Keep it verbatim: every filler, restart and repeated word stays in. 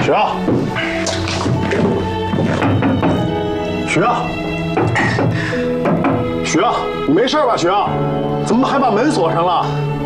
许耀，许耀，许耀，你没事吧？许耀，怎么还把门锁上了？